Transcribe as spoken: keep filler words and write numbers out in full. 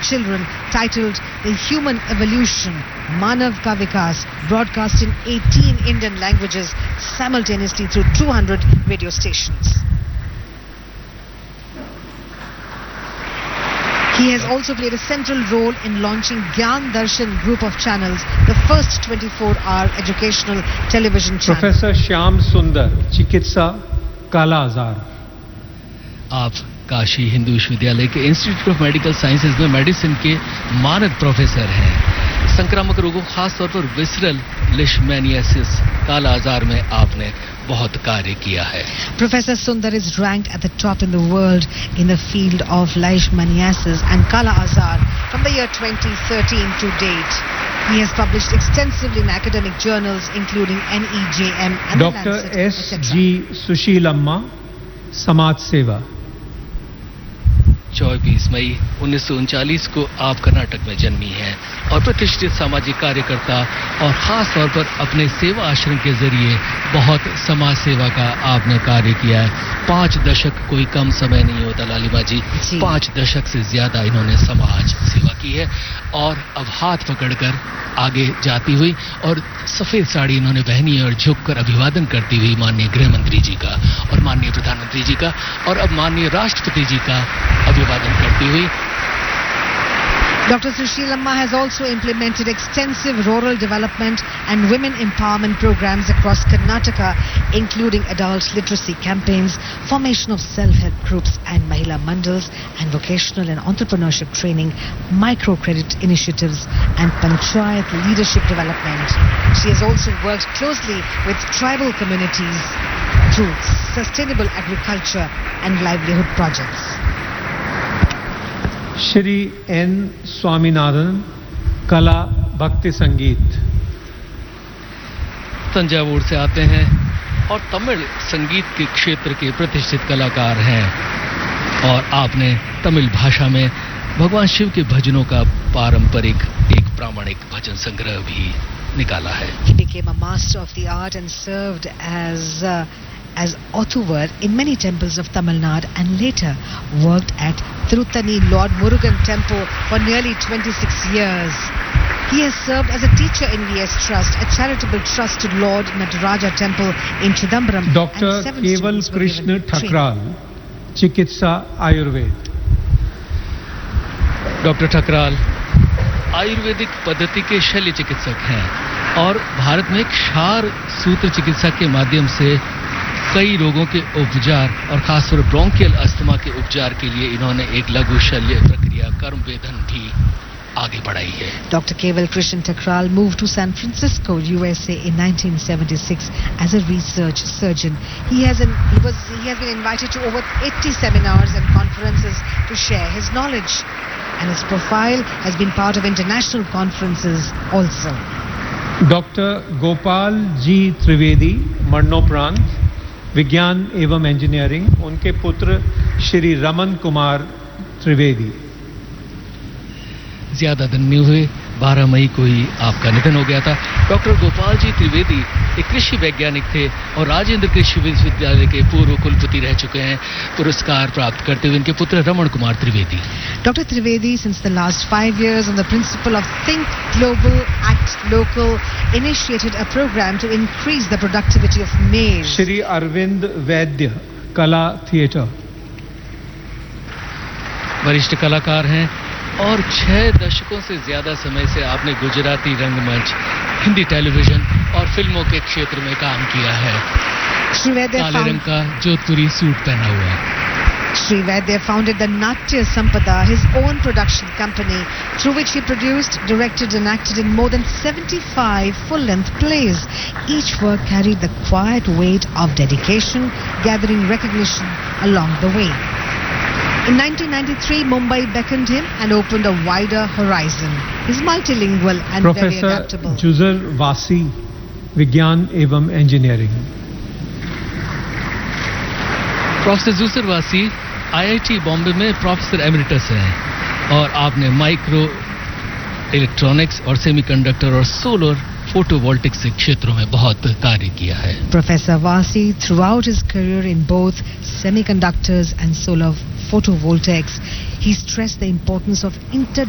children titled The Human Evolution, Manav Ka Vikas, broadcast in eighteen Indian languages simultaneously through two hundred radio stations. He has also played a central role in launching Gyan Darshan group of channels, the first twenty-four hour educational television channel. Professor Shyam Sundar, चिकित्सा काला आजार. आप काशी हिंदू विश्वविद्यालय के institute of medical sciences में medicine के मानद professor हैं. संक्रामक रोगों, खासतौर पर विसरल लिशमैनियासिस काला आजार में आपने बहुत कार्य किया है. Professor Sundar is ranked at the top in the world in the field of leishmaniasis and kala azar from the year twenty thirteen to date. He has published extensively in academic journals including N E J M and Doctor S G Sushilamma, Samaj Seva. चौबीस मई उन्नीस सौ उनचालीस को आप कर्नाटक में जन्मी हैं और प्रतिष्ठित सामाजिक कार्यकर्ता और खास तौर पर अपने सेवा आश्रम के जरिए बहुत समाज सेवा का आपने कार्य किया है. पांच दशक कोई कम समय नहीं होता लालिमा जी. पांच दशक से ज्यादा इन्होंने समाज सेवा की है और अब हाथ पकड़कर आगे जाती हुई और सफेद साड़ी इन्होंने पहनी है और झुककर अभिवादन करती हुई माननीय गृह मंत्री जी का और माननीय प्रधानमंत्री जी का और अब माननीय राष्ट्रपति जी का अभिवादन करती हुई. Doctor Sushilamma has also implemented extensive rural development and women empowerment programs across Karnataka, including adult literacy campaigns, formation of self-help groups and Mahila Mandals, and vocational and entrepreneurship training, microcredit initiatives, and panchayat leadership development. She has also worked closely with tribal communities through sustainable agriculture and livelihood projects. Shri N Swaminathan, कला भक्ति संगीत. तंजावुर से आते हैं और तमिल संगीत के क्षेत्र के प्रतिष्ठित कलाकार हैं और आपने तमिल भाषा में भगवान शिव के भजनों का पारंपरिक एक प्रामाणिक भजन संग्रह भी निकाला है. He became a master of the art and served as uh, as Othuvar in many temples of Tamil Nadu and later worked at Tirutani Lord Murugan Temple for nearly twenty-six years. He has served as a teacher in V S Trust, a charitable trust to Lord Nataraja Temple in Chidambaram. Doctor Keval Krishna Thakral, चिकित्सा Ayurveda. Doctor Thakral Ayurvedic पद्धति के शल्य चिकित्सक हैं और भारत में क्षार सूत्र चिकित्सा के माध्यम से कई रोगों के उपचार और खासतौर ब्रोंकियल अस्थमा के उपचार के लिए इन्होंने एक लघु शल्य प्रक्रिया कर्मवेदन भी आगे बढ़ाई है. Doctor Keval Krishna Thakral moved to San Francisco, U S A in nineteen seventy-six as a research surgeon. He has an, he was he has been invited to over eighty seminars and conferences to share his knowledge, and his profile has been part of international conferences also. Doctor Gopal G Trivedi, मरणोपरांत, विज्ञान एवं engineering. उनके पुत्र श्री रमन कुमार त्रिवेदी. ज्यादा दिन नहीं हुए, बारह मई को ही आपका निधन हो गया था. डॉक्टर गोपाल जी त्रिवेदी एक कृषि वैज्ञानिक थे और राजेंद्र कृषि विश्वविद्यालय के पूर्व कुलपति रह चुके हैं. पुरस्कार प्राप्त करते हुए इनके पुत्र Raman Kumar Trivedi. Doctor Trivedi, since the last five years on the principle of Think Global, Act Local, initiated a program to increase the productivity of maize. Shri Arvind वैद्य, कला थिएटर. वरिष्ठ कलाकार हैं और छह दशकों से ज्यादा समय से आपने गुजराती रंगमंच, हिंदी टेलीविजन और फिल्मों के क्षेत्र में काम किया है. काले रंग का जोधपुरी सूट पहना हुआ है. Sri Vaidya founded the Natya Sampada, his own production company, through which he produced, directed and acted in more than seventy-five full-length plays. Each work carried the quiet weight of dedication, gathering recognition along the way. In nineteen ninety-three, Mumbai beckoned him and opened a wider horizon. He's multilingual and Professor very adaptable. Juzar Vasi, विज्ञान एवं engineering. Professor juicer वासी IIT Bombay में professor emeritus हैं और आपने micro electronics और semiconductor और solar photovoltaics क्षेत्रों में बहुत कार्य किया है. Professor Vasi, throughout his career in both semiconductors and solar photovoltaics, he stressed the importance of inter